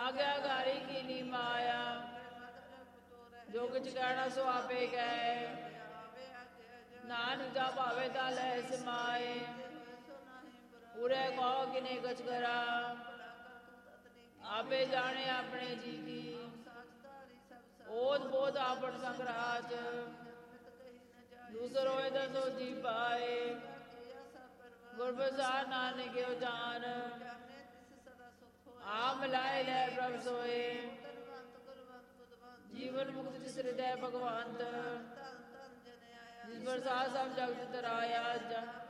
ਆਗਿਆਕਾਰੀ ਕੀਨੀ ਮਾਇਆ, ਜੋ ਕਿਛ ਕਹਿਣਾ ਸੋ ਆਪੇ ਕਹੈ, ਨਾਨਕ ਜਾ ਭਾਵੇ ਤਾ ਲੈ ਸਮਾਏ, ਉਰੇ ਕਹੋ ਕਿਨੇ ਕਛ ਕਰਾ, ਆਪੇ ਜਾਣੇ ਆਪਣੇ ਜੀ ਕੀ, ਓਤ ਬੋਧ ਆਪਨ ਸੰਗ ਰਾਜ, ਦੂਸਰ ਹੋਏ ਦਸੋ ਜੀ ਪਾਏ, ਗੁਰ ਪ੍ਰਸਾਦ ਨਾਨਕ ਗਿਓ ਜਾਨ, ਆਪ ਮਿਲਾਏ ਲੈ ਪ੍ਰਭ ਸੋਏ, ਜੀਵਨ ਮੁਕਤ ਜਿਸ ਹਿਰਦੈ ਭਗਵੰਤ, ਜਿਸ ਪ੍ਰਸਾਦ ਸਭ ਜਗਤ ਤਰਾਇਆ,